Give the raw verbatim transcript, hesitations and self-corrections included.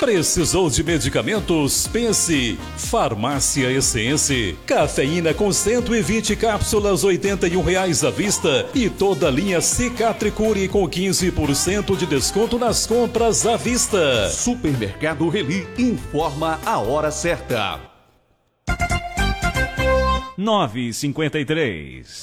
Precisou de medicamentos? Pense. Farmácia Essência. Cafeína com cento e vinte cápsulas, oitenta e um reais à vista. E toda a linha Cicatricure com quinze por cento de desconto nas compras à vista. Supermercado Reli informa a hora certa. nove e cinquenta e três.